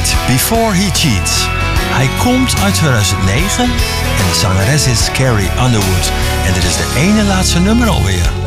heet Before He Cheats. Hij komt uit 2009 en de zangeres is Carrie Underwood. En dit is de ene laatste nummer alweer.